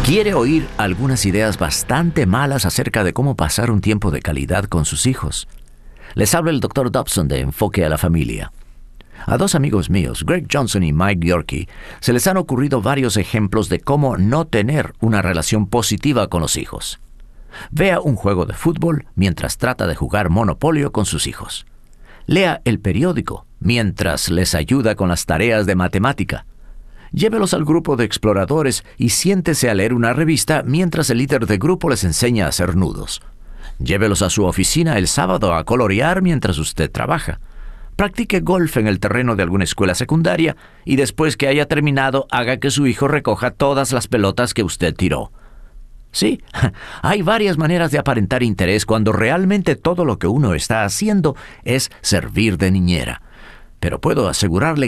Quiere oír algunas ideas bastante malas acerca de cómo pasar un tiempo de calidad con sus hijos. Les habla el Dr. Dobson de Enfoque a la Familia. A dos amigos míos, Greg Johnson y Mike Yorkie, se les han ocurrido varios ejemplos de cómo no tener una relación positiva con los hijos. Vea un juego de fútbol mientras trata de jugar Monopolio con sus hijos. Lea el periódico mientras les ayuda con las tareas de matemática. Llévelos al grupo de exploradores y siéntese a leer una revista mientras el líder de grupo les enseña a hacer nudos. Llévelos a su oficina el sábado a colorear mientras usted trabaja. Practique golf en el terreno de alguna escuela secundaria y después que haya terminado, haga que su hijo recoja todas las pelotas que usted tiró. Sí, hay varias maneras de aparentar interés cuando realmente todo lo que uno está haciendo es servir de niñera. Pero puedo asegurarle